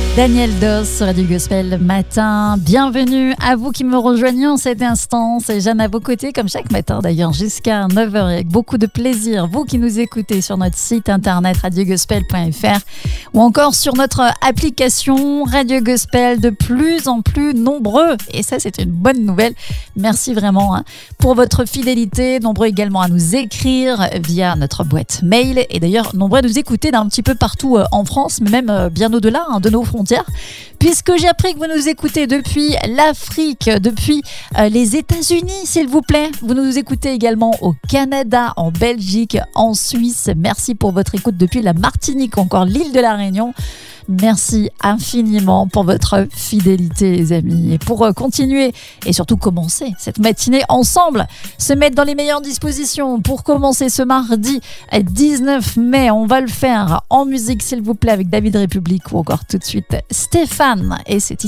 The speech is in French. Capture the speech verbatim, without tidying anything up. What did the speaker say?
Daniel Dos sur Radio Gospel Matin. Bienvenue à vous qui me rejoignez en cet instant. C'est Jeanne à vos côtés, comme chaque matin d'ailleurs, jusqu'à neuf heures avec beaucoup de plaisir. Vous qui nous écoutez sur notre site internet radio gospel point f r ou encore sur notre application Radio Gospel, de plus en plus nombreux. Et ça, c'est une bonne nouvelle. Merci vraiment hein, pour votre fidélité. Nombreux également à nous écrire via notre boîte mail. Et d'ailleurs, nombreux à nous écouter d'un petit peu partout en France, mais même bien au-delà hein, de nos frontières. Puisque j'ai appris que vous nous écoutez depuis l'Afrique, depuis euh, les États-Unis, s'il vous plaît. Vous nous écoutez également au Canada, en Belgique, en Suisse. Merci pour votre écoute depuis la Martinique ou encore l'île de la Réunion. Merci infiniment pour votre fidélité, les amis. Et pour continuer et surtout commencer cette matinée ensemble, se mettre dans les meilleures dispositions pour commencer ce mardi dix-neuf mai. On va le faire en musique, s'il vous plaît, avec David République ou encore tout de suite Stéphane et ses titres.